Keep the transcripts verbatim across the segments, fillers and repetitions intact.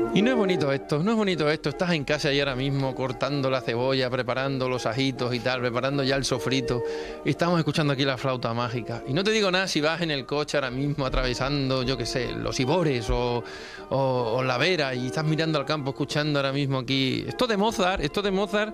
Y no es bonito esto, no es bonito esto. Estás en casa y ahora mismo cortando la cebolla, preparando los ajitos y tal, preparando ya el sofrito. Y estamos escuchando aquí la flauta mágica. Y no te digo nada si vas en el coche ahora mismo atravesando, yo qué sé, los Ibores o, o, o la Vera y estás mirando al campo escuchando ahora mismo aquí. Esto de Mozart, esto de Mozart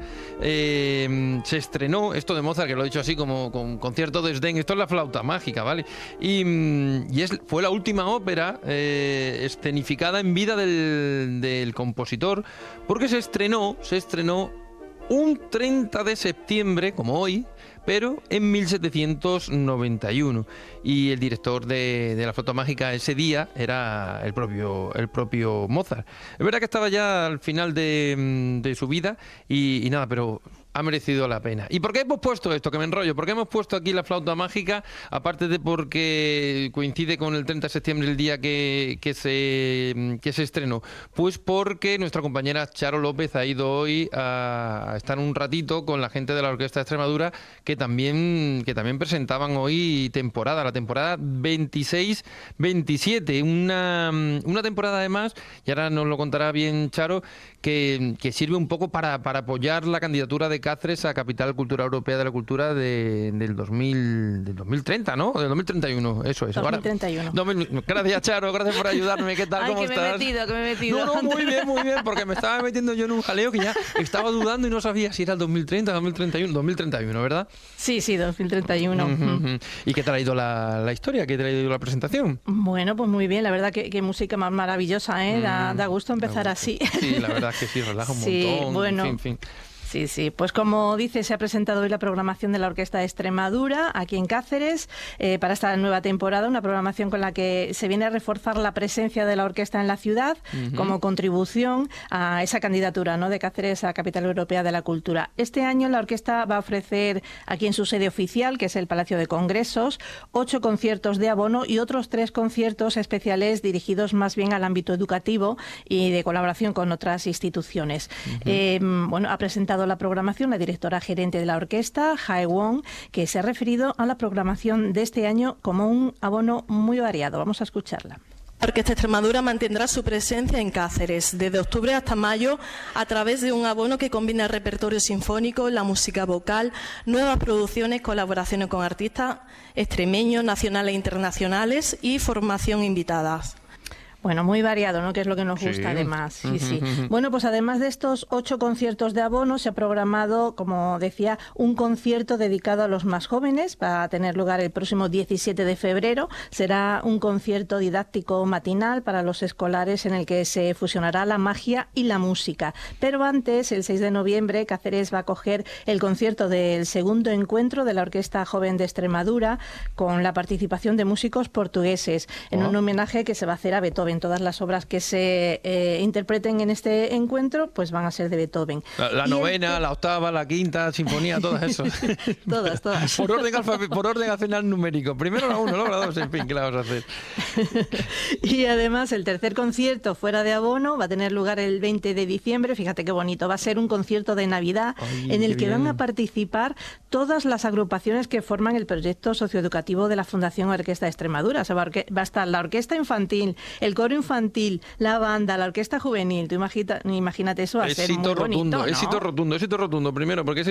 eh, se estrenó, esto de Mozart, que lo he dicho así como con, con cierto desdén, esto es la flauta mágica, ¿vale? Y, y es, fue la última ópera eh, escenificada en vida del del compositor, porque se estrenó, se estrenó un treinta de septiembre, como hoy, pero en mil setecientos noventa y uno. Y el director de, de la flauta mágica ese día era el propio, el propio Mozart. Es verdad que estaba ya al final de, de su vida y, y nada, pero ha merecido la pena. ¿Y por qué hemos puesto esto? Que me enrollo. ¿Por qué hemos puesto aquí la flauta mágica? Aparte de porque coincide con el treinta de septiembre, el día que, que, se, que se estrenó. Pues porque nuestra compañera Charo López ha ido hoy a, a estar un ratito con la gente de la Orquesta de Extremadura, que también, que también presentaban hoy temporada, la temporada veintiséis veintisiete. Una, una temporada además, y ahora nos lo contará bien Charo, que, que sirve un poco para, para apoyar la candidatura de Cáceres a Capital Cultural Europea de la Cultura de, del, dos mil, del dos mil treinta, ¿no? Del dos mil treinta y uno, eso es. dos mil treinta y uno. Ahora, gracias, Charo, gracias por ayudarme. ¿Qué tal? Ay, ¿Cómo que estás? me he metido, que me he metido. No, no, muy bien, muy bien, porque me estaba metiendo yo en un jaleo que ya estaba dudando y no sabía si era el dos mil treinta, dos mil treinta y uno, dos mil treinta y uno, ¿verdad? Sí, sí, dos mil treinta y uno. Uh-huh, uh-huh. ¿Y qué te ha ido la, la historia? ¿Qué te ha ido la presentación? Bueno, pues muy bien, la verdad que, que música más maravillosa, ¿eh? Da, da gusto empezar da gusto. así. Sí, la verdad es que sí, relaja un sí, montón. Bueno. En fin, en fin. Sí, sí, pues como dice, se ha presentado hoy la programación de la Orquesta de Extremadura aquí en Cáceres eh, para esta nueva temporada, una programación con la que se viene a reforzar la presencia de la orquesta en la ciudad uh-huh. como contribución a esa candidatura, ¿no?, de Cáceres a Capital Europea de la Cultura. Este año la orquesta va a ofrecer aquí en su sede oficial, que es el Palacio de Congresos, ocho conciertos de abono y otros tres conciertos especiales dirigidos más bien al ámbito educativo y de colaboración con otras instituciones. Uh-huh. Eh, bueno, ha presentado la programación la directora gerente de la orquesta, Jae Wong, que se ha referido a la programación de este año como un abono muy variado. Vamos a escucharla. La Orquesta Extremadura mantendrá su presencia en Cáceres desde octubre hasta mayo a través de un abono que combina el repertorio sinfónico, la música vocal, nuevas producciones, colaboraciones con artistas extremeños, nacionales e internacionales y formación invitada. Bueno, muy variado, ¿no?, que es lo que nos gusta, sí. además. Sí, uh-huh, sí. Uh-huh. Bueno, pues además de estos ocho conciertos de abono, se ha programado, como decía, un concierto dedicado a los más jóvenes. Va a tener lugar el próximo diecisiete de febrero. Será un concierto didáctico matinal para los escolares en el que se fusionará la magia y la música. Pero antes, el seis de noviembre, Cáceres va a acoger el concierto del segundo encuentro de la Orquesta Joven de Extremadura con la participación de músicos portugueses en oh. un homenaje que se va a hacer a Beethoven. Todas las obras que se eh, interpreten en este encuentro pues van a ser de Beethoven. La, la novena, el... la octava, la quinta, sinfonía, todas eso. todas, todas. Por orden, alfabet, por orden al numérico. Primero la uno, luego la dos, en fin, ¿qué la vamos a hacer? Y además el tercer concierto fuera de abono va a tener lugar el veinte de diciembre. Fíjate qué bonito. Va a ser un concierto de Navidad Ay, en el que bien. van a participar todas las agrupaciones que forman el proyecto socioeducativo de la Fundación Orquesta de Extremadura. O sea, va a estar la orquesta infantil, el coro infantil, la banda, la orquesta juvenil. Tú imagina, imagínate, eso va a ser muy bonito, rotundo, ¿no? Éxito rotundo, éxito rotundo. Primero, porque